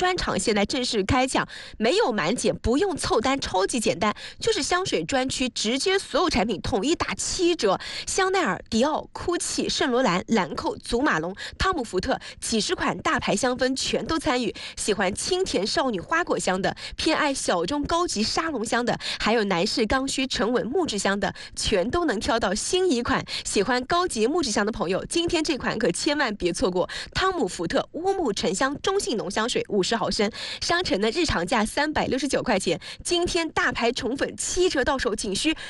专场现在正式开抢，没有满减，不用凑单，超级简单，就是香水专区直接所有产品统一打7折，香奈儿、迪奥、哭泣、圣罗兰、兰蔻、祖马龙、汤姆福特几十款大牌香氛全都参与。喜欢清甜少女花果香的，偏爱小众高级沙龙香的，还有男士刚需沉稳木质香的，全都能挑到心仪款。喜欢高级木质香的朋友，今天这款可千万别错过。汤姆福特乌木沉香中性浓香水50毫升，商城的日常价369块钱，今天大牌宠粉7折到手，仅需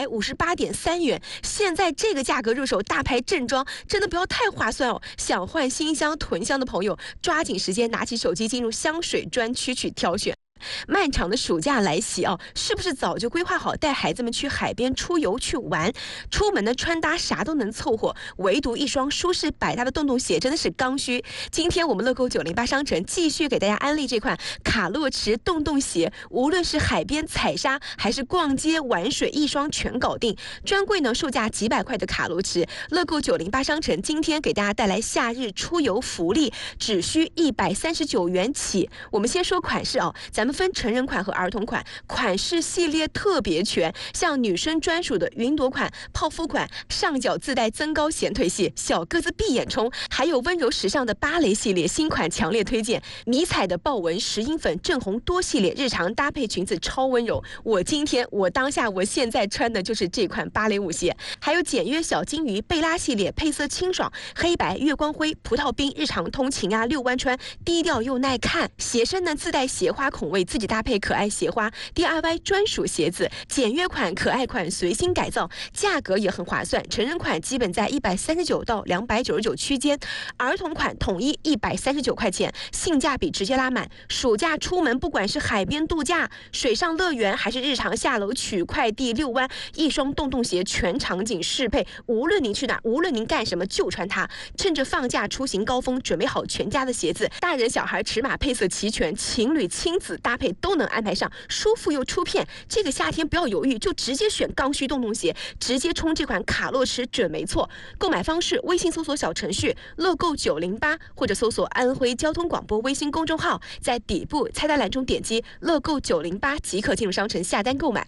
258.3元。现在这个价格入手大牌正装，真的不要太划算哦。想换新香囤香的朋友，抓紧时间拿起手机进入香水专区去挑选。漫长的暑假来袭哦，是不是早就规划好带孩子们去海边出游去玩？出门的穿搭啥都能凑合，唯独一双舒适百搭的洞洞鞋真的是刚需。今天我们乐购908商城继续给大家安利这款卡洛驰洞洞鞋，无论是海边踩沙还是逛街玩水，一双全搞定。专柜呢售价几百块的卡洛驰，乐购908商城今天给大家带来夏日出游福利，只需139元起。我们先说款式哦，咱们分成人款和儿童款，款式系列特别全，像女生专属的云朵款、泡芙款，上脚自带增高显腿系，小个子闭眼冲，还有温柔时尚的芭蕾系列新款强烈推荐，迷彩的豹纹石英粉正红多系列日常搭配裙子超温柔。我现在穿的就是这款芭蕾舞鞋，还有简约小金鱼贝拉系列，配色清爽，黑白月光灰葡萄冰日常通勤啊遛弯穿，低调又耐看。鞋身呢自带鞋花孔位，自己搭配可爱鞋花 DIY 专属鞋子，简约款可爱款随心改造，价格也很划算，成人款基本在139到299区间，儿童款统一139块钱，性价比直接拉满。暑假出门，不管是海边度假、水上乐园，还是日常下楼取快递、遛弯，一双洞洞鞋全场景适配，无论您去哪，无论您干什么，就穿它。趁着放假出行高峰，准备好全家的鞋子，大人小孩尺码配色齐全，情侣亲子搭配都能安排上，舒服又出片。这个夏天不要犹豫，就直接选刚需洞洞鞋，直接冲这款卡洛驰准没错。购买方式：微信搜索小程序乐购908，或者搜索安徽交通广播微信公众号，在底部菜单栏中点击乐购908即可进入商城下单购买。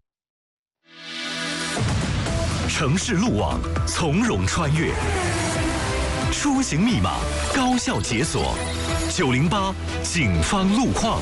城市路网从容穿越，出行密码高效解锁，908警方路况。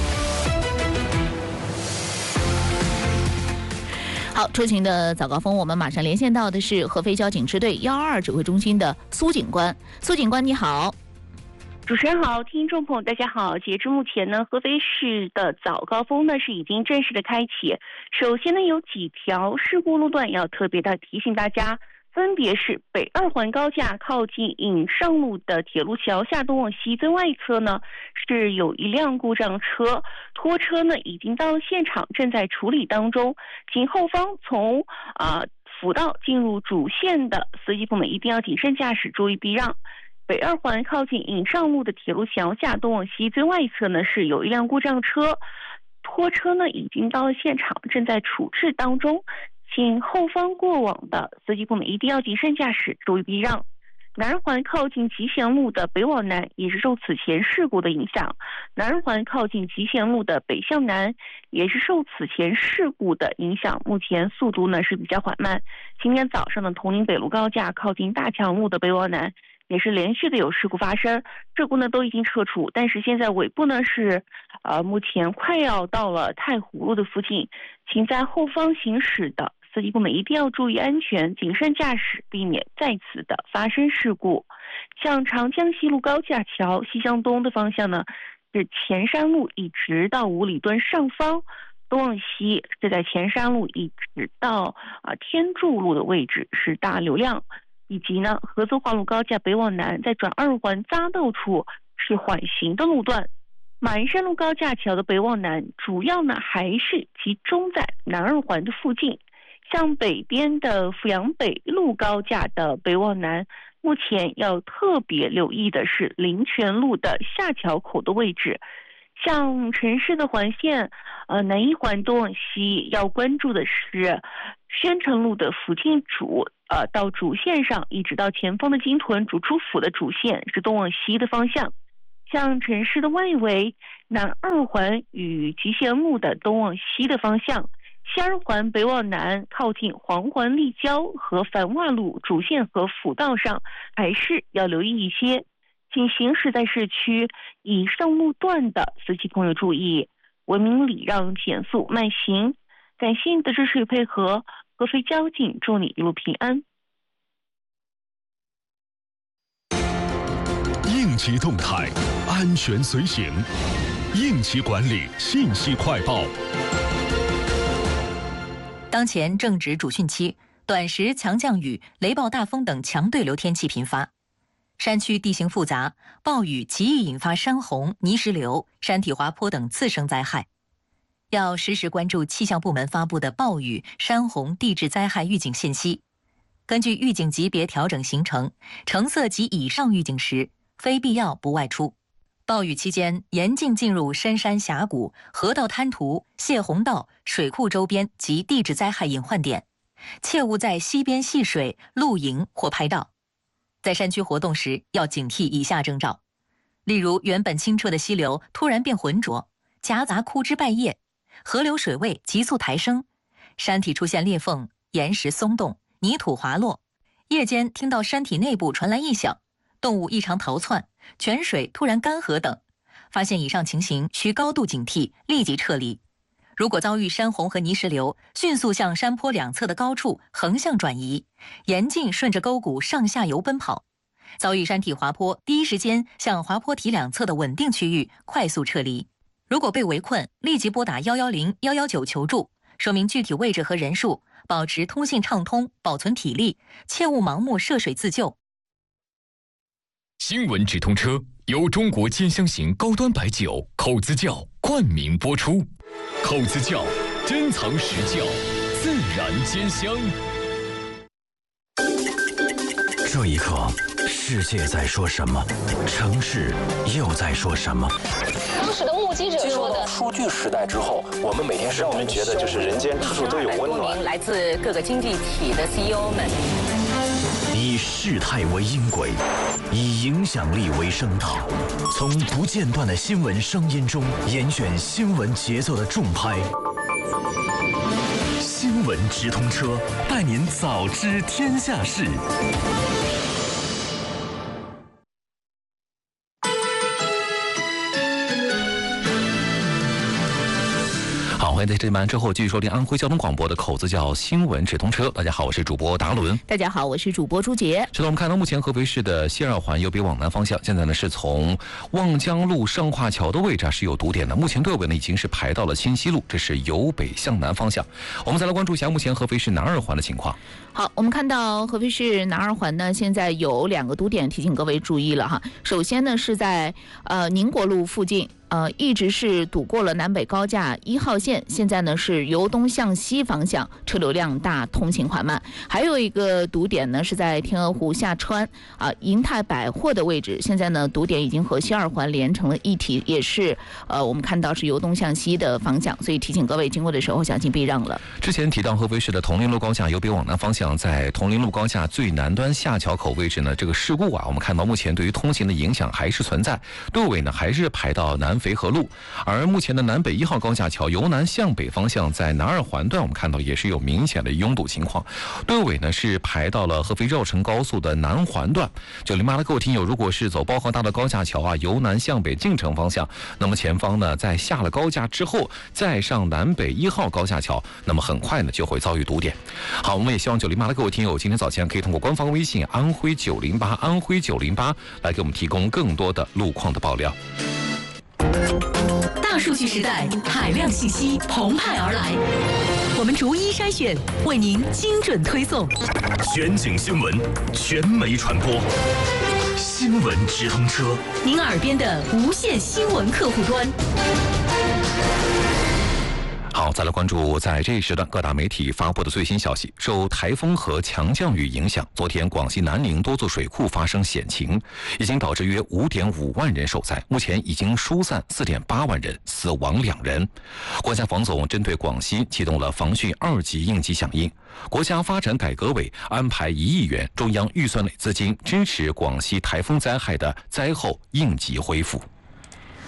好，出行的早高峰，我们马上连线到的是合肥交警支队122指挥中心的苏警官。苏警官，你好。 主持人好，听众朋友大家好。截至目前呢，合肥市的早高峰呢是已经正式的开启。首先呢，有几条事故路段要特别的提醒大家，分别是北2环高架靠近颍上路的铁路桥下东往西最外侧呢，是有一辆故障车，拖车呢已经到了现场，正在处理当中。请后方从辅道进入主线的司机朋友们一定要谨慎驾驶，注意避让。北2环靠近颍上路的铁路桥下东往西最外侧呢，是有一辆故障车，拖车呢已经到了现场，正在处置当中。请后方过往的司机朋友们一定要谨慎驾驶，注意避让。南环靠近集贤路的北往南也是受此前事故的影响，南环靠近集贤路的北向南也是受此前事故的影响，目前速度呢是比较缓慢。今天早上的铜陵北路高架靠近大强路的北往南也是连续的有事故发生，事故呢都已经撤除，但是现在尾部呢是目前快要到了太湖路的附近，请在后方行驶的司机朋友们一定要注意安全，谨慎驾驶，避免再次的发生事故。像长江西路高架桥西向东的方向呢，是前山路一直到五里墩上方，东往西是在前山路一直到天柱路的位置是大流量，以及呢合作化路高架北往南在转2环匝道处是缓行的路段。马鞍山路高架桥的北往南主要呢还是集中在南2环的附近。像北边的阜阳北路高架的北往南，目前要特别留意的是灵泉路的下桥口的位置。像城市的环线南1环东往西要关注的是宣城路的附近主到主线上一直到前方的金屯主出府的主线是东往西的方向。 向城市的外围，南二环与集贤路的东往西的方向，西二环北往南靠近黄环立交和繁华路主线和辅道上，还是要留意一些。请行驶在市区以上路段的司机朋友注意，文明礼让，减速慢行。感谢你的支持与配合，合肥交警祝你一路平安。 应急动态，安全随行，应急管理信息快报。 当前正值主汛期，短时强降雨、雷暴大风等强对流天气频发。山区地形复杂，暴雨极易引发山洪、泥石流、山体滑坡等次生灾害。要实时关注气象部门发布的暴雨、山洪、地质灾害预警信息。根据预警级别调整行程，橙色及以上预警时，非必要不外出。暴雨期间，严禁进入深山峡谷、河道滩涂、泄洪道、水库周边及地质灾害隐患点，切勿在溪边戏水、露营或拍照。在山区活动时，要警惕以下征兆，例如原本清澈的溪流突然变浑浊，夹杂枯枝败叶，河流水位急速抬升，山体出现裂缝，岩石松动，泥土滑落，夜间听到山体内部传来异响，动物异常逃窜，泉水突然干涸等。发现以上情形，需高度警惕，立即撤离。如果遭遇山洪和泥石流，迅速向山坡两侧的高处横向转移，严禁顺着沟谷上下游奔跑。遭遇山体滑坡，第一时间向滑坡体两侧的稳定区域快速撤离。如果被围困，立即拨打110、119求助，说明具体位置和人数，保持通信畅通，保存体力，切勿盲目涉水自救。 新闻直通车由中国兼香型高端白酒口子窖冠名播出。口子窖珍藏实窖，自然兼香。 这一刻，世界在说什么？城市又在说什么？ 当时的目击者说的， 数据时代之后，我们每天让我们觉得就是人间处处都有温暖。 来自各个经济体的 CEO 们， 以事态为音轨，以影响力为声道，从不间断的新闻声音中严选新闻节奏的重拍。新闻直通车，带您早知天下事。好，欢迎在这班之后继续收听安徽交通广播的口子窖新闻直通车。大家好，我是主播达伦。 大家好，我是主播朱杰。 是的，我们看到目前合肥市的西二环由北往南方向，现在呢是从望江路上跨桥的位置是有堵点的，目前队尾呢已经是排到了清溪路，这是由北向南方向。我们再来关注一下目前合肥市南二环的情况。 好，我们看到合肥市南二环呢，现在有2个堵点，提醒各位注意了哈。首先呢是在宁国路附近。一直是堵过了南北高架1号线，现在呢是由东向西方向车流量大，通行缓慢。还有一个堵点呢是在天鹅湖下川银泰百货的位置，现在呢堵点已经和西二环连成了一体，也是我们看到是由东向西的方向，所以提醒各位经过的时候小心避让了。 之前提到合肥市的铜陵路高架由北往南方向，在铜陵路高架最南端下桥口位置呢，这个事故我们看到目前对于通行的影响还是存在，队尾呢还是排到南肥河路，而目前的南北1号高架桥由南向北方向在南二环段，我们看到也是有明显的拥堵情况，队尾呢是排到了合肥绕城高速的南环段。908的各位听友，如果是走包河大的高架桥由南向北进城方向，那么前方呢在下了高架之后再上南北1号高架桥，那么很快呢就会遭遇堵点。好，我们也希望908的各位听友今天早前可以通过官方微信安徽908安徽908来给我们提供更多的路况的爆料。 大数据时代，海量信息澎湃而来，我们逐一筛选，为您精准推送。 全景新闻，全媒传播，新闻直通车， 您耳边的无线新闻客户端。 好，再来关注在这一时段各大媒体发布的最新消息。受台风和强降雨影响，昨天广西南宁多座水库发生险情，已经导致约5.5万人受灾，目前已经疏散4.8万人，死亡2人。国家防总针对广西启动了防汛2级应急响应，国家发展改革委安排1亿元中央预算内资金支持广西台风灾害的灾后应急恢复。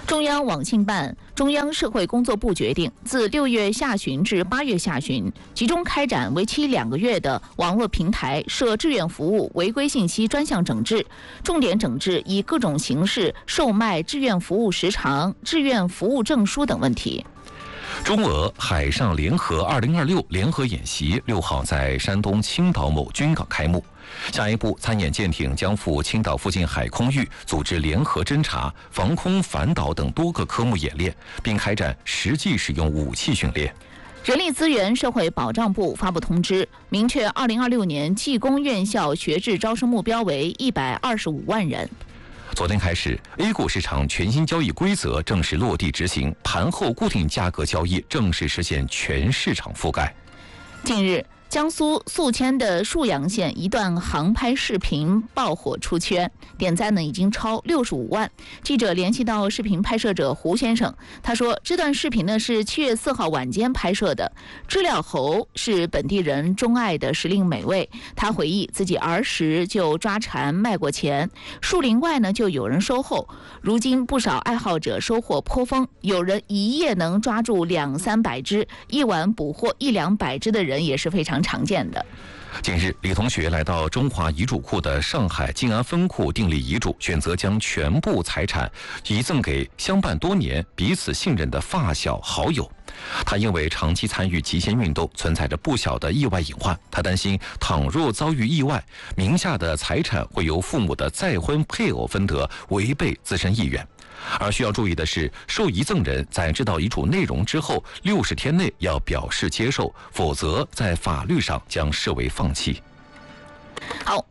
中央网信办、中央社会工作部决定，自6月下旬至8月下旬，集中开展为期2个月的网络平台涉志愿服务违规信息专项整治，重点整治以各种形式售卖志愿服务时长、志愿服务证书等问题。 中俄海上联合2026联合演习6号在山东青岛某军港开幕。下一步，参演舰艇将赴青岛附近海空域组织联合侦察、防空反导等多个科目演练，并开展实际使用武器训练。 人力资源社会保障部发布通知，明确2026年技工院校学制招生目标为125万人。 昨天开始 ，A 股市场全新交易规则正式落地执行，盘后固定价格交易正式实现全市场覆盖。 近日，江苏宿迁的沭阳县一段航拍视频爆火出圈，点赞呢已经超65万。记者联系到视频拍摄者胡先生，他说这段视频呢是7月4号晚间拍摄的，知了猴是本地人钟爱的时令美味。他回忆自己儿时就抓蝉卖过钱，树林外呢就有人收候。如今不少爱好者收获颇丰，有人一夜能抓住200-300只，一晚捕获100-200只的人也是非常常见的。 近日，李同学来到中华遗嘱库的上海静安分库订立遗嘱，选择将全部财产遗赠给相伴多年、彼此信任的发小好友。他因为长期参与极限运动，存在着不小的意外隐患。他担心，倘若遭遇意外，名下的财产会由父母的再婚配偶分得，违背自身意愿。而需要注意的是，受遗赠人在知道遗嘱内容之后60天内要表示接受，否则在法律上将视为放弃。 好，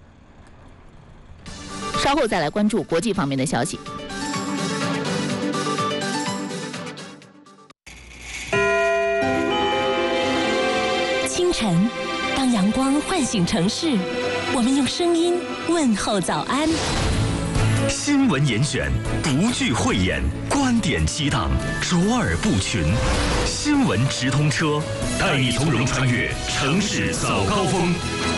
稍后再来关注国际方面的消息。 清晨，当阳光唤醒城市，我们用声音问候早安。 新闻严选，不惧讳言，观点激荡，卓尔不群。新闻直通车，带你从容穿越城市早高峰。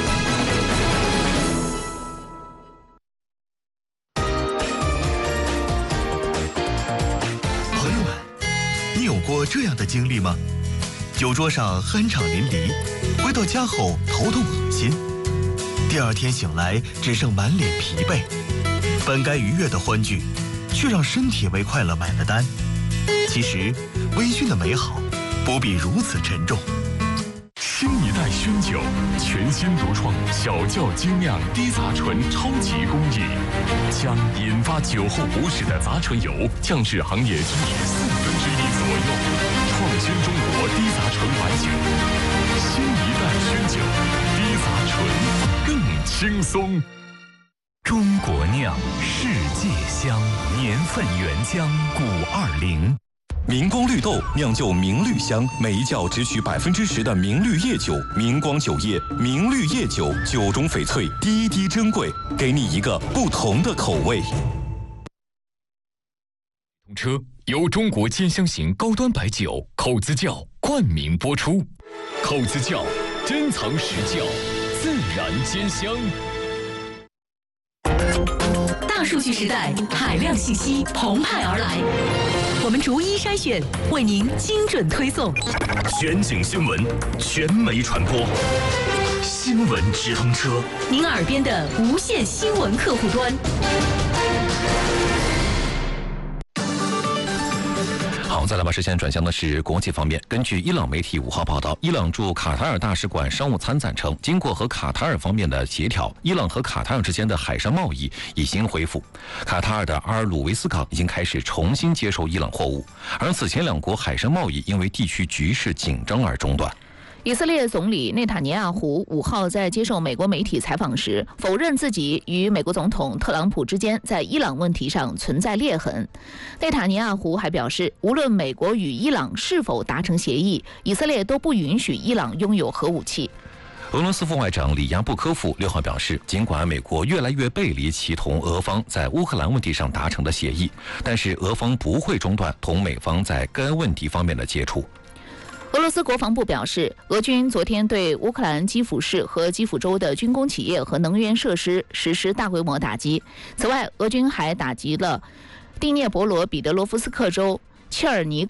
朋友们，你有过这样的经历吗？酒桌上酣畅淋漓，回到家后头痛恶心，第二天醒来只剩满脸疲惫。本该愉悦的欢聚，却让身体为快乐买了单。其实，微醺的美好不必如此沉重。 新一代宣酒，全新独创小窖精酿低杂醇超级工艺，将引发酒后不适的杂醇油降至行业均值1/4左右，创新中国低杂醇白酒。新一代宣酒，低杂醇更轻松。 中国酿，世界香，年份原浆520。 明光绿豆酿就明绿香，每一窖只取10%的明绿叶酒。明光酒业明绿叶酒，酒中翡翠，滴滴珍贵，给你一个不同的口味。 车由中国尖香型高端白酒口子窖冠名播出，口子窖珍藏实窖，自然尖香。 大数据时代，海量信息澎湃而来，我们逐一筛选，为您精准推送。 全景新闻，全媒传播，新闻直通车， 您耳边的无线新闻客户端。 好，再来把视线转向的是国际方面。根据伊朗媒体5号报道，伊朗驻卡塔尔大使馆商务参赞称，经过和卡塔尔方面的协调，伊朗和卡塔尔之间的海上贸易已经恢复。卡塔尔的阿尔鲁维斯港已经开始重新接收伊朗货物，而此前两国海上贸易因为地区局势紧张而中断。 以色列总理内塔尼亚胡5号在接受美国媒体采访时，否认自己与美国总统特朗普之间在伊朗问题上存在裂痕。内塔尼亚胡还表示，无论美国与伊朗是否达成协议，以色列都不允许伊朗拥有核武器。 俄罗斯副外长里亚布科夫6号表示，尽管美国越来越背离其同俄方在乌克兰问题上达成的协议，但是俄方不会中断同美方在该问题方面的接触。 俄罗斯国防部表示，俄军昨天对乌克兰基辅市和基辅州的军工企业和能源设施实施大规模打击。此外，俄军还打击了第聂伯罗彼得罗夫斯克州、切尔尼